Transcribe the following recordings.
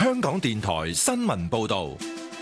香港電台新聞報道。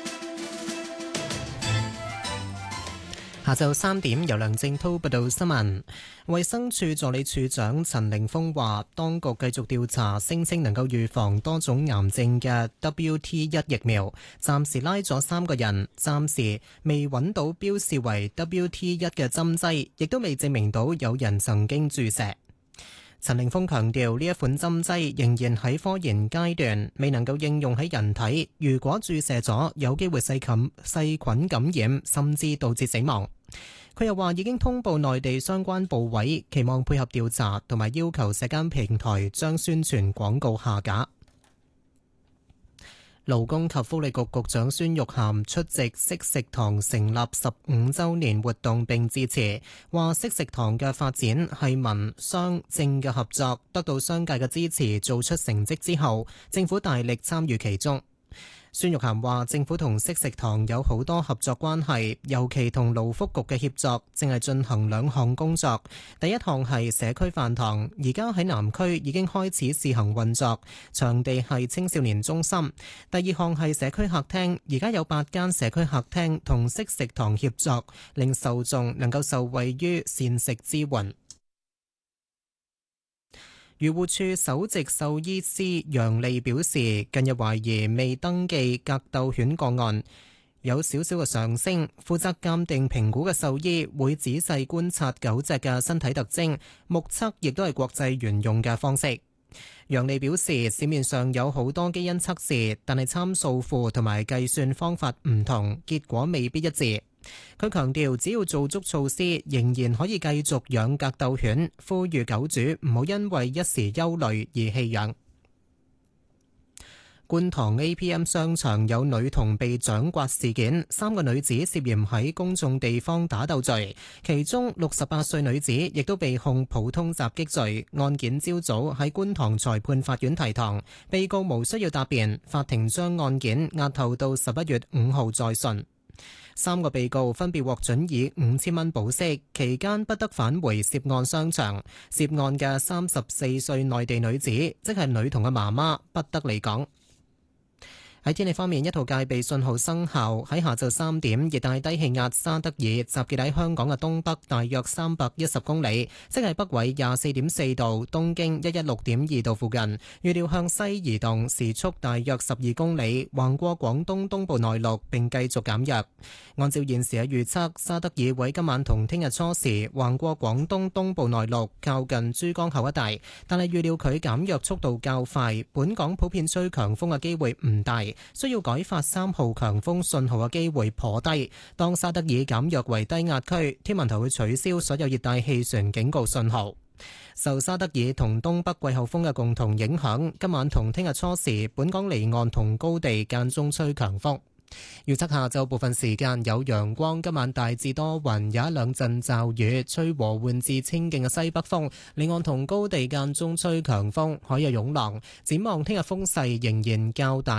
下晝3點，由梁正滔報道新聞。衛生署助理署長陳凌峰話，當局繼續調查聲稱能夠預防多種癌症嘅 WT1 疫苗，暫時拉咗3個人，暫時未揾到標示為 WT1 嘅針劑，亦都未證明到有人曾經注射。陳凌峰強調，呢一款針劑仍然喺科研階段，未能夠應用喺人體。如果注射咗，有機會細菌感染，甚至導致死亡。佢又話已經通報內地相關部委，期望配合調查，同埋要求社交平台將宣傳廣告下架。勞工及福利局局長孫玉菡出席惜食堂成立15週年活動並致辭，話惜食堂嘅發展係民商政嘅合作，得到商界嘅支持，做出成績之後，政府大力參與其中。孫玉菡話：政府同惜食堂有好多合作關係，尤其同勞福局嘅協作，正係進行2項工作。第一項係社區飯堂，而家喺南區已經開始試行運作，場地係青少年中心。第二項係社區客廳，而家有8間社區客廳同惜食堂協作，令受眾能夠受惠於膳食支援。漁護署首席獸醫師楊利表示，近日懷疑未登記格鬥犬個案有少少嘅上升，負責鑑定評估嘅獸醫會仔細觀察狗隻嘅身體特徵，目測亦都係國際沿用嘅方式。楊利表示，市面上有好多基因測試，但係參數庫同埋計算方法唔同，結果未必一致。佢強調，只要做足措施，仍然可以繼續養格鬥犬，呼籲狗主唔好因為一時憂慮而棄養。觀塘 APM 商場有女童被掌摑事件，3個女子涉嫌喺公眾地方打鬥罪，其中68歲女子亦都被控普通襲擊罪。案件朝早喺觀塘裁判法院提堂，被告無需要答辯，法庭將案件押後到11月5號再訊。3個被告分別獲准以5000蚊保釋，期間不得返回涉案商場。涉案嘅34歲內地女子，即係女童嘅媽媽，不得離港。喺天氣方面，一號戒備信號生效。喺下晝3點，熱帶低氣壓沙德爾集結喺香港嘅東北大約310公里，即係北緯24.4度、東經116.2度附近。預料向西移動，時速大約12公里，橫過廣東東部內陸並繼續減弱。按照現時嘅預測，沙德爾會今晚同聽日初時橫過廣東東部內陸，靠近珠江口一帶，但係預料佢減弱速度較快，本港普遍吹強風嘅機會唔大。需要改發3號強風信號嘅機會頗低。當沙德爾減弱為低壓區，天文台會取消所有熱帶氣旋警告信號。受沙德爾同東北季候風嘅共同影響，今晚同聽日初時，本港離岸同高地間中吹強風。預測下晝部分時間有陽光，今晚大致多雲，有1-2陣驟雨，吹和緩至清勁嘅西北風，離岸同高地間中吹強風，海有湧浪。展望聽日風勢仍然較大。